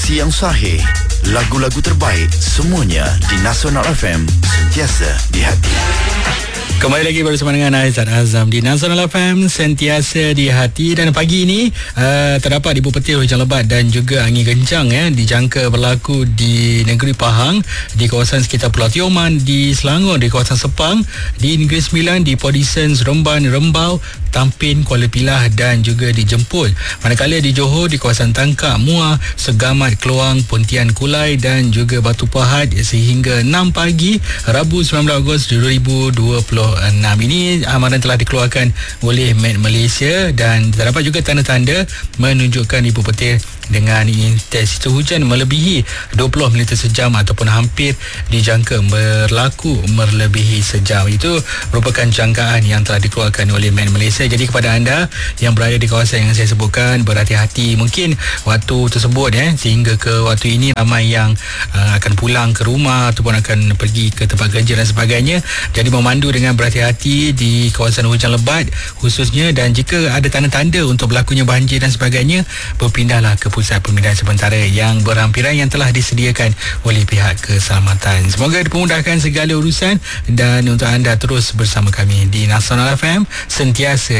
Informasi yang sahih, lagu-lagu terbaik, semuanya di Nasional FM, sentiasa di hati. Kembali lagi bersama dengan Aizat Azam di Nasional FM, sentiasa di hati. Dan pagi ini terdapat ibu petir hujan lebat dan juga angin kencang dijangka berlaku di negeri Pahang, di kawasan sekitar Pulau Tioman, di Selangor, di kawasan Sepang, di Negeri Sembilan, di Podison, Seremban, Rembau, Tampin, Kuala Pilah dan juga di Jempol. Manakala di Johor, di kawasan Tangkak, Muar, Segamat, Keluang, Pontian Kulai dan juga Batu Pahat sehingga 6 pagi Rabu 19 Ogos 2026. Ini amaran telah dikeluarkan oleh Met Malaysia dan terdapat juga tanda-tanda menunjukkan ibu petir dengan intensitas hujan melebihi 20 mm sejam ataupun hampir dijangka berlaku melebihi sejam. Itu merupakan jangkaan yang telah dikeluarkan oleh Met Malaysia. Jadi kepada anda yang berada di kawasan yang saya sebutkan, berhati-hati. Mungkin waktu tersebut sehingga ke waktu ini ramai yang akan pulang ke rumah ataupun akan pergi ke tempat kerja dan sebagainya. Jadi memandu dengan berhati-hati di kawasan hujan lebat khususnya, dan jika ada tanda-tanda untuk berlakunya banjir dan sebagainya, berpindahlah ke pusat pemindahan sementara yang berhampiran yang telah disediakan oleh pihak keselamatan. Semoga dipermudahkan segala urusan, dan untuk anda terus bersama kami di Nasional FM, sentiasa